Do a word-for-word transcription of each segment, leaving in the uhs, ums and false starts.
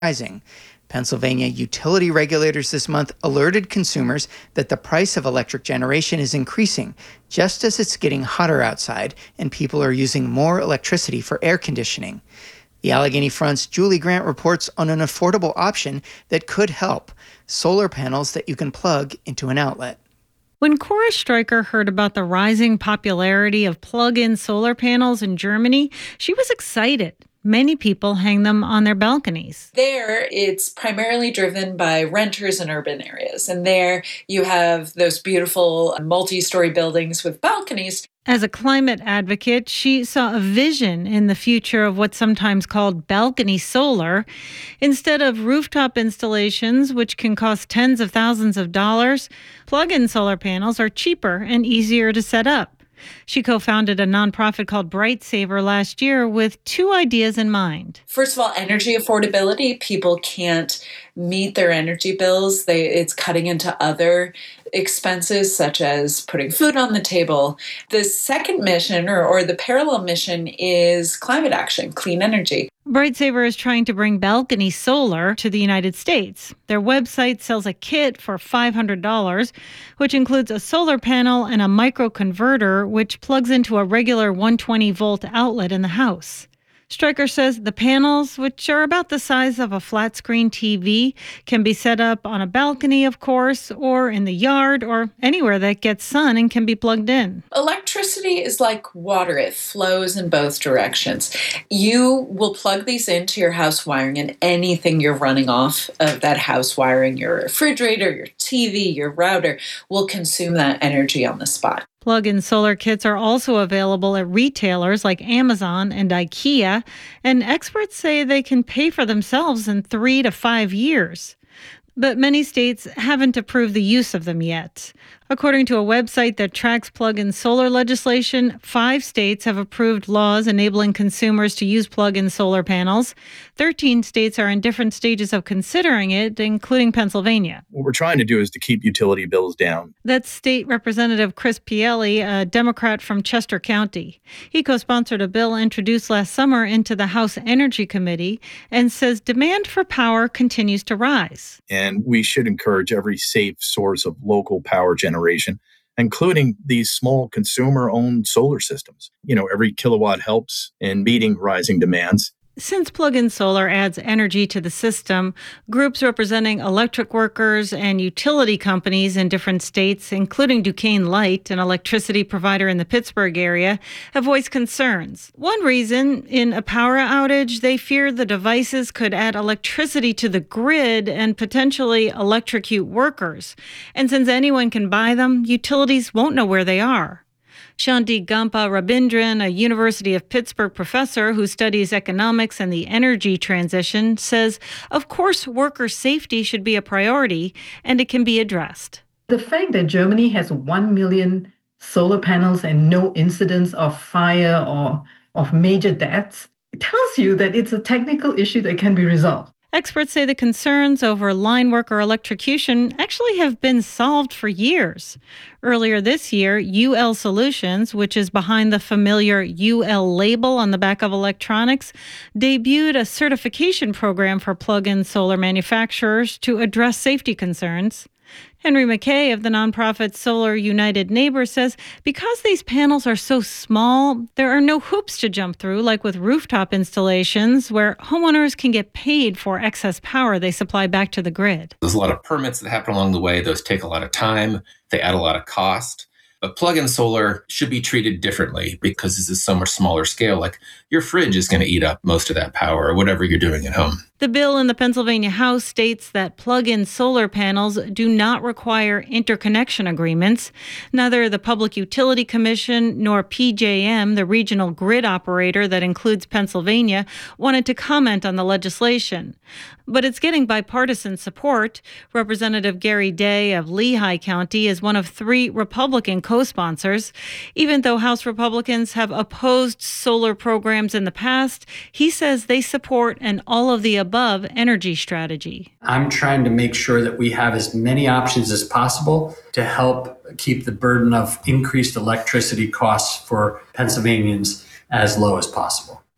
rising. Pennsylvania utility regulators this month alerted consumers that the price of electric generation is increasing just as it's getting hotter outside and people are using more electricity for air conditioning. The Allegheny Front's Julie Grant reports on an affordable option that could help: solar panels that you can plug into an outlet. When Cora Streicher heard about the rising popularity of plug-in solar panels in Germany, she was excited. Many people hang them on their balconies. There, it's primarily driven by renters in urban areas. And there you have those beautiful multi-story buildings with balconies. As a climate advocate, she saw a vision in the future of what's sometimes called balcony solar. Instead of rooftop installations, which can cost tens of thousands of dollars, plug-in solar panels are cheaper and easier to set up. She co-founded a nonprofit called Bright Saver last year with two ideas in mind. First of all, energy affordability. People can't meet their energy bills. They, it's cutting into other expenses, such as putting food on the table. The second mission, or, or the parallel mission, is climate action, clean energy. Bright Saver is trying to bring balcony solar to the United States. Their website sells a kit for five hundred dollars, which includes a solar panel and a microconverter, which plugs into a regular one hundred twenty volt outlet in the house. Streicher says the panels, which are about the size of a flat-screen T V, can be set up on a balcony, of course, or in the yard, or anywhere that gets sun and can be plugged in. Electricity is like water. It flows in both directions. You will plug these into your house wiring, and anything you're running off of that house wiring, your refrigerator, your T V, your router, will consume that energy on the spot. Plug-in solar kits are also available at retailers like Amazon and IKEA, and experts say they can pay for themselves in three to five years. But many states haven't approved the use of them yet. According to a website that tracks plug-in solar legislation, five states have approved laws enabling consumers to use plug-in solar panels. Thirteen states are in different stages of considering it, including Pennsylvania. What we're trying to do is to keep utility bills down. That's State Representative Chris Pielli, a Democrat from Chester County. He co-sponsored a bill introduced last summer into the House Energy Committee and says demand for power continues to rise. And we should encourage every safe source of local power generation, including these small consumer-owned solar systems. You know, every kilowatt helps in meeting rising demands. Since plug-in solar adds energy to the system, groups representing electric workers and utility companies in different states, including Duquesne Light, an electricity provider in the Pittsburgh area, have voiced concerns. One reason, in a power outage, they fear the devices could add electricity to the grid and potentially electrocute workers. And since anyone can buy them, utilities won't know where they are. Shanti Gampa Rabindran, a University of Pittsburgh professor who studies economics and the energy transition, says, of course, worker safety should be a priority, and it can be addressed. The fact that Germany has one million solar panels and no incidents of fire or of major deaths tells you that it's a technical issue that can be resolved. Experts say the concerns over line worker electrocution actually have been solved for years. Earlier this year, U L Solutions, which is behind the familiar U L label on the back of electronics, debuted a certification program for plug-in solar manufacturers to address safety concerns. Henry McKay of the nonprofit Solar United Neighbors says because these panels are so small, there are no hoops to jump through like with rooftop installations where homeowners can get paid for excess power they supply back to the grid. There's a lot of permits that happen along the way. Those take a lot of time. They add a lot of cost. But plug-in solar should be treated differently because this is so much smaller scale. Like your fridge is going to eat up most of that power or whatever you're doing at home. The bill in the Pennsylvania House states that plug-in solar panels do not require interconnection agreements. Neither the Public Utility Commission nor P J M, the regional grid operator that includes Pennsylvania, wanted to comment on the legislation. But it's getting bipartisan support. Representative Gary Day of Lehigh County is one of three Republican co-sponsors. Even though House Republicans have opposed solar programs in the past, he says they support an all-of-the-above above energy strategy. I'm trying to make sure that we have as many options as possible to help keep the burden of increased electricity costs for Pennsylvanians as low as possible.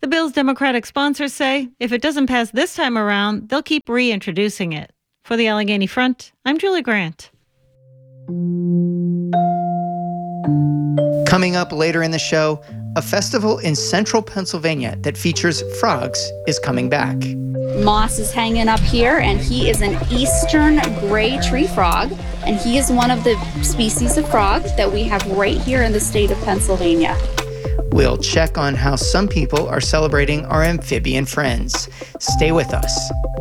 The bill's Democratic sponsors say if it doesn't pass this time around, they'll keep reintroducing it. For the Allegheny Front, I'm Julie Grant. Coming up later in the show, a festival in central Pennsylvania that features frogs is coming back. Moss is hanging up here, and he is an eastern gray tree frog, and he is one of the species of frog that we have right here in the state of Pennsylvania. We'll check on how some people are celebrating our amphibian friends. Stay with us.